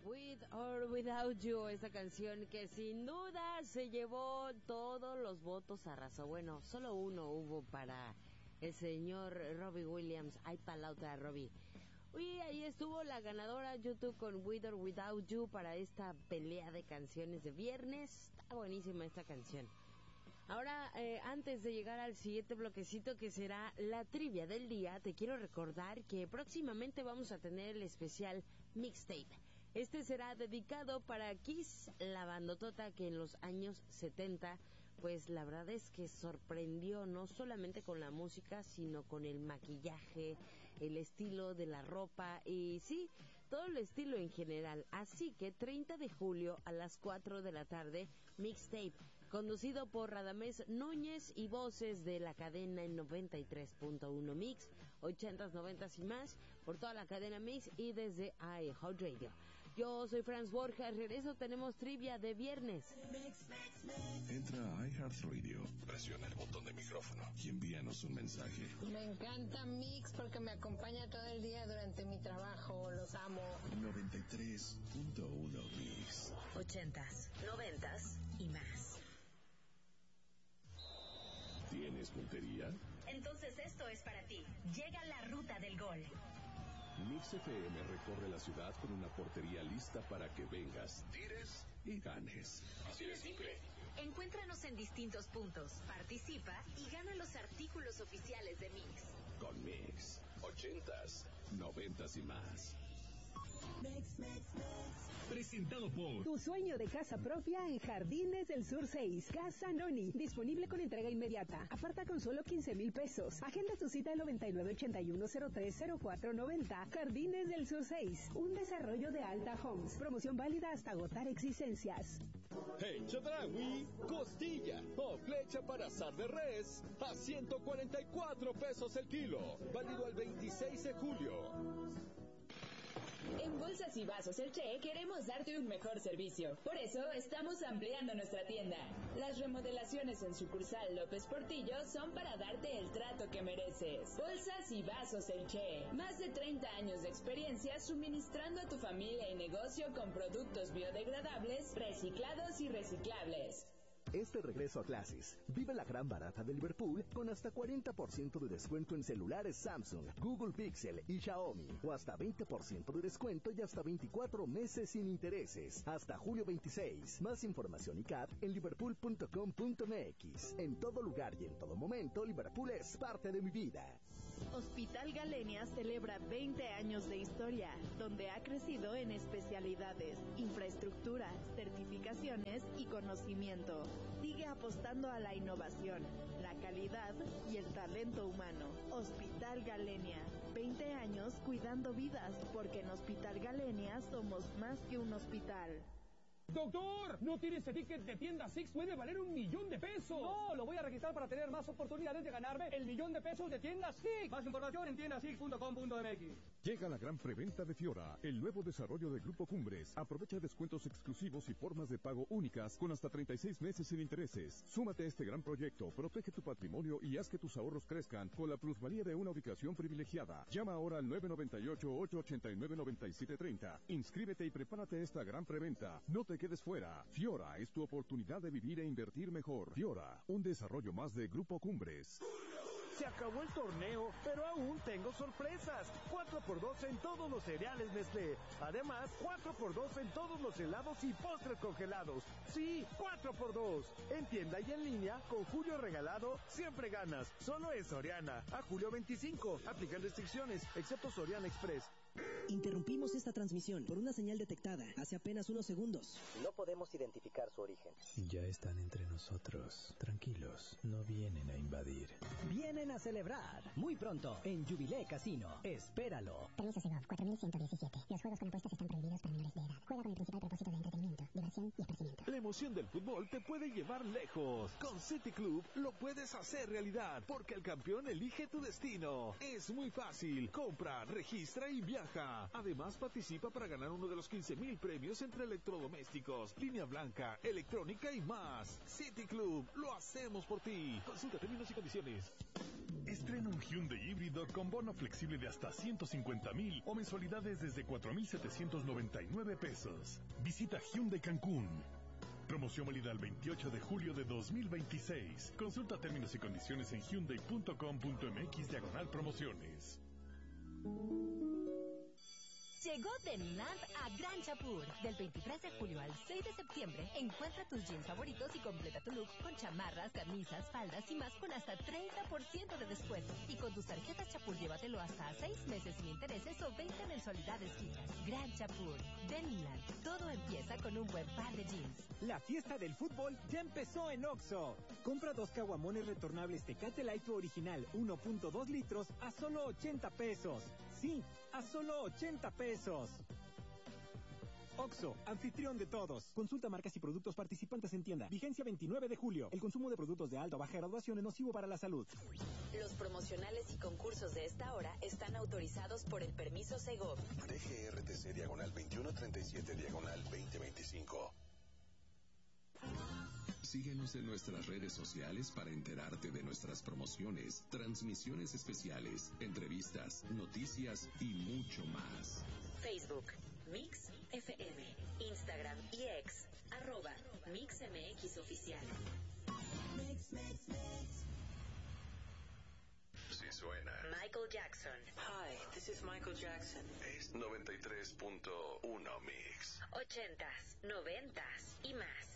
With or Without You, esta canción que sin duda se llevó todos los votos a raza. Bueno, solo uno hubo para el señor Robbie Williams. Ay, palauta, Robbie. Uy, ahí estuvo la ganadora YouTube con With or Without You para esta pelea de canciones de viernes. Está buenísima esta canción. Ahora, antes de llegar al siguiente bloquecito que será la trivia del día, te quiero recordar que próximamente vamos a tener el especial Mixtape. Este será dedicado para Kiss, la bandotota que en los años 70, pues la verdad es que sorprendió no solamente con la música, sino con el maquillaje, el estilo de la ropa y sí, todo el estilo en general. Así que 30 de julio a las 4 de la tarde, Mixtape, conducido por Radamés Núñez y voces de la cadena en 93.1 Mix, 80s, 90s y más, por toda la cadena Mix y desde iHeartRadio. Yo soy Franz Borja, regreso, tenemos trivia de viernes. Entra a iHeartRadio, presiona el botón de micrófono y envíanos un mensaje. Me encanta Mix porque me acompaña todo el día durante mi trabajo, los amo. 93.1 Mix. 80s, 90s y más. ¿Tienes puntería? Entonces esto es para ti. Llega la ruta del gol. Mix FM recorre la ciudad con una portería lista para que vengas, tires y ganes. Así de simple. Encuéntranos en distintos puntos, participa y gana los artículos oficiales de Mix. Con Mix, 80s, 90s y más. Presentado por Tu sueño de casa propia en Jardines del Sur 6. Casa Noni, disponible con entrega inmediata. Aparta con solo 15,000 pesos. Agenda tu cita al 9981030490. Jardines del Sur 6, un desarrollo de Alta Homes. Promoción válida hasta agotar existencias. Hey, Chedraui, costilla o flecha para asar de res a 144 pesos el kilo. Válido el 26 de julio. En Bolsas y Vasos El Che queremos darte un mejor servicio. Por eso estamos ampliando nuestra tienda. Las remodelaciones en sucursal López Portillo son para darte el trato que mereces. Bolsas y Vasos El Che. Más de 30 años de experiencia suministrando a tu familia y negocio con productos biodegradables, reciclados y reciclables. Este regreso a clases, vive la gran barata de Liverpool con hasta 40% de descuento en celulares Samsung, Google Pixel y Xiaomi, o hasta 20% de descuento y hasta 24 meses sin intereses, hasta julio 26. Más información y CAT en liverpool.com.mx. En todo lugar y en todo momento, Liverpool es parte de mi vida. Hospital Galenia celebra 20 años de historia, donde ha crecido en especialidades, infraestructura, certificaciones y conocimiento. Sigue apostando a la innovación, la calidad y el talento humano. Hospital Galenia, 20 años cuidando vidas, porque en Hospital Galenia somos más que un hospital. ¡Doctor! ¿No tiene ese ticket de tienda Six? ¡Puede valer $1,000,000! ¡No! Lo voy a registrar para tener más oportunidades de ganarme el $1,000,000 de tienda Six. Más información en tiendasix.com.mx. Llega la gran preventa de Fiora, el nuevo desarrollo de Grupo Cumbres. Aprovecha descuentos exclusivos y formas de pago únicas con hasta 36 meses sin intereses. Súmate a este gran proyecto, protege tu patrimonio y haz que tus ahorros crezcan con la plusvalía de una ubicación privilegiada. Llama ahora al 998-889-9730. Inscríbete y prepárate a esta gran preventa. No te quedes fuera. Fiora es tu oportunidad de vivir e invertir mejor. Fiora, un desarrollo más de Grupo Cumbres. Se acabó el torneo, pero aún tengo sorpresas. 4x2 en todos los cereales Nestlé. Además, 4x2 en todos los helados y postres congelados. Sí, 4x2. En tienda y en línea, con Julio Regalado, siempre ganas. Solo en Soriana. A julio 25. Aplican restricciones, excepto Soriana Express. Interrumpimos esta transmisión por una señal detectada hace apenas unos segundos. No podemos identificar su origen. Ya están entre nosotros. Tranquilos, no vienen a invadir. Vienen a celebrar. Muy pronto, en Jubilee Casino. Espéralo. Permiso Segov 4117. Los juegos con apuestas están prohibidos para menores de edad. Juega con el principal propósito de entretenimiento, diversión y esparcimiento. La emoción del fútbol te puede llevar lejos. Con City Club lo puedes hacer realidad, porque el campeón elige tu destino. Es muy fácil. Compra, registra y viaja. Además, participa para ganar uno de los 15,000 premios entre electrodomésticos, línea blanca, electrónica y más. City Club, lo hacemos por ti. Consulta términos y condiciones. Estrena un Hyundai híbrido con bono flexible de hasta 150,000 o mensualidades desde 4,799 pesos. pesos. Visita Hyundai Cancún. Promoción válida el 28 de julio de 2026. Consulta términos y condiciones en hyundai.com.mx/promociones. Llegó Denimland a Gran Chapur. Del 23 de julio al 6 de septiembre, encuentra tus jeans favoritos y completa tu look con chamarras, camisas, faldas y más con hasta 30% de descuento. Y con tus tarjetas Chapur, llévatelo hasta 6 meses sin intereses o 20 mensualidades fijas. Gran Chapur. Denimland. Todo empieza con un buen par de jeans. La fiesta del fútbol ya empezó en Oxxo. Compra 2 caguamones retornables Tecate Light original 1.2 litros a solo 80 pesos. Sí, a solo 80 pesos. Oxxo, anfitrión de todos. Consulta marcas y productos participantes en tienda. Vigencia 29 de julio. El consumo de productos de alta o baja graduación es nocivo para la salud. Los promocionales y concursos de esta hora están autorizados por el permiso Segov. DGRTC/2137/2025. Síguenos en nuestras redes sociales para enterarte de nuestras promociones, transmisiones especiales, entrevistas, noticias y mucho más. Facebook, Mix FM, Instagram y X, @MixMXOficial. Si suena Michael Jackson. Hi, this is Michael Jackson. Es 93.1 Mix. 80s, 90s y más.